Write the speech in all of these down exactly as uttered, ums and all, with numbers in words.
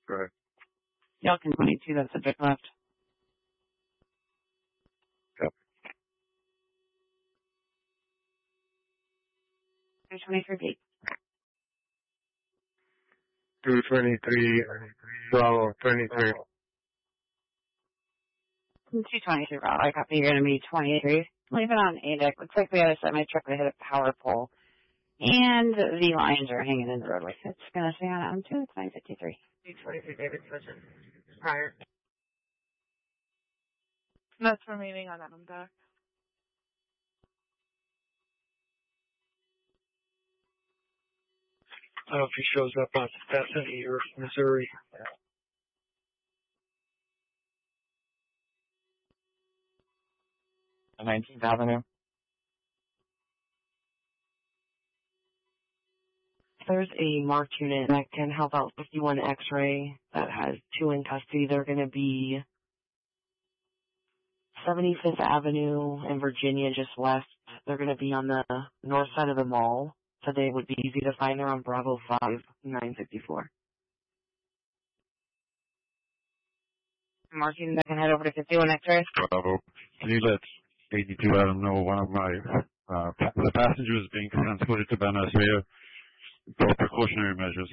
Go ahead. Yelkin twenty-two, that subject left. Yep. two twenty-three B. two twenty-three, Bravo, twenty-three. two twenty-three Bravo, I copy. You're going to be twenty-three. Leave it on A D E C. Looks like we had a semi-truck that hit a power pole. And the lines are hanging in the roadway. It's going to stay on M two. It's nine fifty-three. two twenty-three David Switchen. Prior. That's remaining on M deck. I don't know if he shows up on Bethany or Missouri. nineteenth Avenue. There's a marked unit that can help out fifty-one X-ray that has two in custody. They're going to be seventy-fifth Avenue and Virginia just west. They're going to be on the north side of the mall, so they would be easy to find. They're on Bravo five, nine fifty-four. Marking that can head over to fifty-one X-ray. Bravo. Can you let eighty-two Adam know one of my, uh, pa- the passenger is being transported to Banasville for precautionary measures.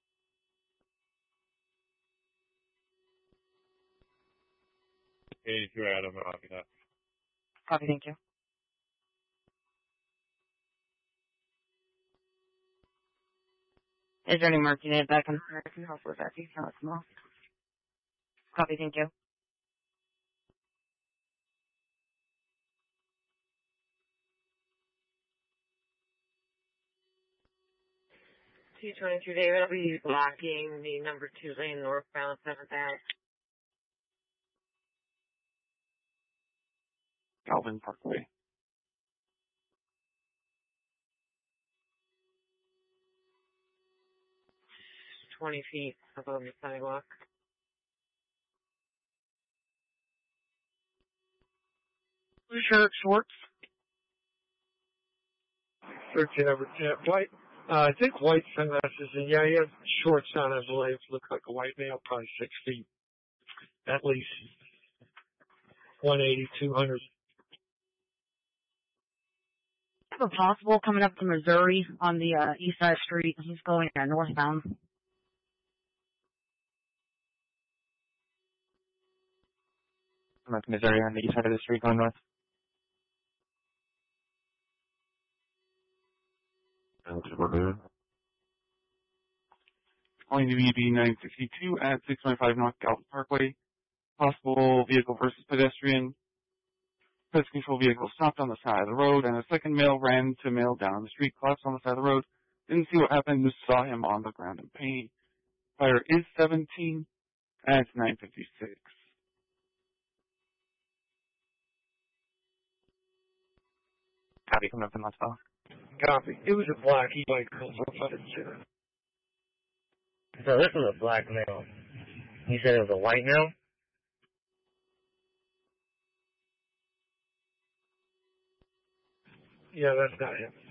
eighty-two Adam, copy that. Copy, thank you. Is there any marking unit that can, that can help with that detail? It's small. Copy, thank you. two twenty-two David will be blocking the number two lane northbound seventh Ave. Calvin Parkway. twenty feet above the sidewalk. Blue shirt, shorts. thirteen over ten. White, uh, I think white sunglasses, and yeah, he has shorts on, I believe. Look like a white male, probably six feet. At least. one eighty, two hundred. Is it possible coming up to Missouri on the uh, east side street? He's going uh, northbound. I'm at Missouri on the east side of the street going north. Going to be B nine sixty-two at six twenty-five North Galvin Parkway. Possible vehicle versus pedestrian. Pest control vehicle stopped on the side of the road, and a second male ran to male down the street, collapsed on the side of the road. Didn't see what happened, just saw him on the ground in pain. Fire is seventeen, and it's nine fifty-six. Copy, coming up in Mossville. Copy. It was a black e-bike. So this was a black male. You said it was a white male? Yeah, that's not him.